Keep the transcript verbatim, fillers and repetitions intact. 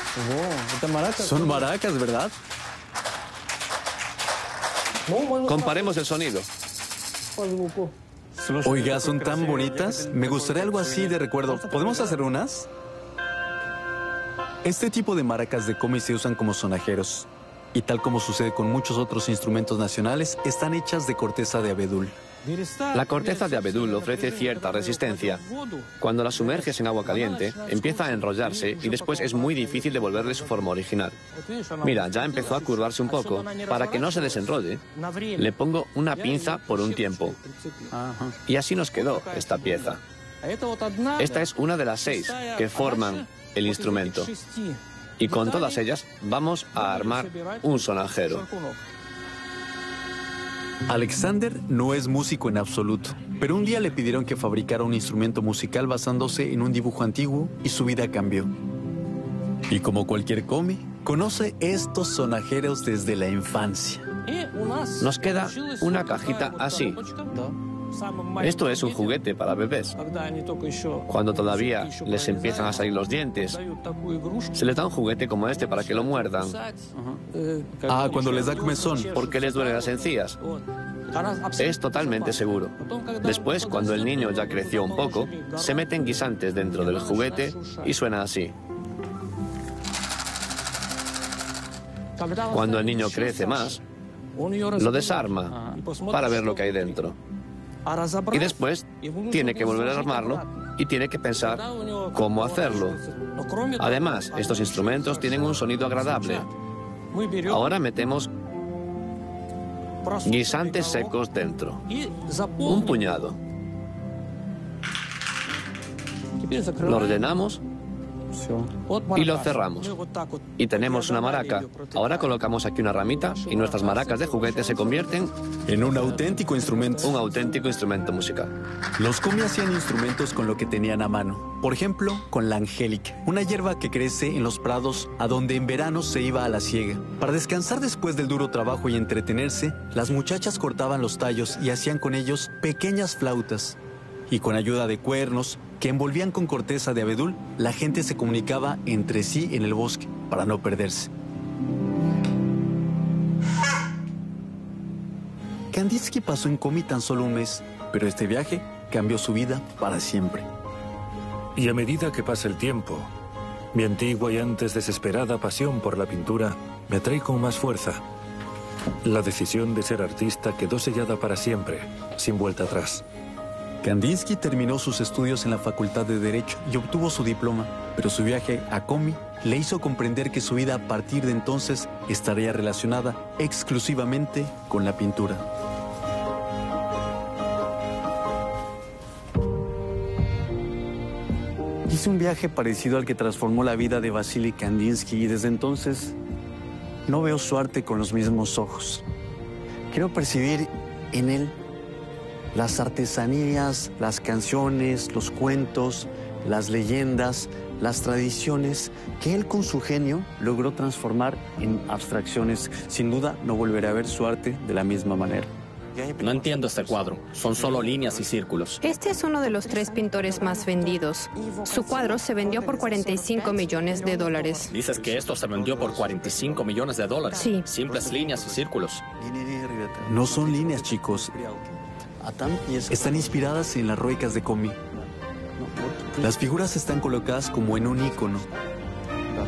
Son maracas, ¿verdad? Comparemos el sonido. Oiga, son tan bonitas. Me gustaría algo así de recuerdo. ¿Podemos hacer unas? Este tipo de maracas de komi se usan como sonajeros. Y tal como sucede con muchos otros instrumentos nacionales, están hechas de corteza de abedul. La corteza de abedul ofrece cierta resistencia. Cuando la sumerges en agua caliente, empieza a enrollarse y después es muy difícil devolverle su forma original. Mira, ya empezó a curvarse un poco. Para que no se desenrolle, le pongo una pinza por un tiempo. Y así nos quedó esta pieza. Esta es una de las seis que forman el instrumento. Y con todas ellas vamos a armar un sonajero. Alexander no es músico en absoluto, pero un día le pidieron que fabricara un instrumento musical basándose en un dibujo antiguo y su vida cambió. Y como cualquier komi, conoce estos sonajeros desde la infancia. Nos queda una cajita así. Esto es un juguete para bebés. Cuando todavía les empiezan a salir los dientes, se les da un juguete como este para que lo muerdan. Ah, cuando les da comezón. Porque les duelen las encías. Es totalmente seguro. Después, cuando el niño ya creció un poco, se meten guisantes dentro del juguete y suena así. Cuando el niño crece más, lo desarma para ver lo que hay dentro. Y después tiene que volver a armarlo y tiene que pensar cómo hacerlo. Además, estos instrumentos tienen un sonido agradable. Ahora metemos guisantes secos dentro. Un puñado. Lo rellenamos y lo cerramos. Y tenemos una maraca. Ahora colocamos aquí una ramita y nuestras maracas de juguete se convierten en un auténtico instrumento. Un auténtico instrumento musical. Los komi hacían instrumentos con lo que tenían a mano. Por ejemplo, con la angélica, una hierba que crece en los prados a donde en verano se iba a la siega. Para descansar después del duro trabajo y entretenerse, las muchachas cortaban los tallos y hacían con ellos pequeñas flautas. Y con ayuda de cuernos que envolvían con corteza de abedul, la gente se comunicaba entre sí en el bosque para no perderse. Kandinsky pasó en komi tan solo un mes, pero este viaje cambió su vida para siempre. Y a medida que pasa el tiempo, mi antigua y antes desesperada pasión por la pintura me atrae con más fuerza. La decisión de ser artista quedó sellada para siempre, sin vuelta atrás. Kandinsky terminó sus estudios en la Facultad de Derecho y obtuvo su diploma, pero su viaje a komi le hizo comprender que su vida a partir de entonces estaría relacionada exclusivamente con la pintura. Hice un viaje parecido al que transformó la vida de Vasily Kandinsky y desde entonces no veo su arte con los mismos ojos. Quiero percibir en él las artesanías, las canciones, los cuentos, las leyendas, las tradiciones que él con su genio logró transformar en abstracciones. Sin duda no volveré a ver su arte de la misma manera. No entiendo este cuadro. Son solo líneas y círculos. Este es uno de los tres pintores más vendidos. Su cuadro se vendió por cuarenta y cinco millones de dólares. ¿Dices que esto se vendió por cuarenta y cinco millones de dólares? Sí. Simples líneas y círculos. No son líneas, chicos. Están inspiradas en las roicas de komi. Las figuras están colocadas como en un ícono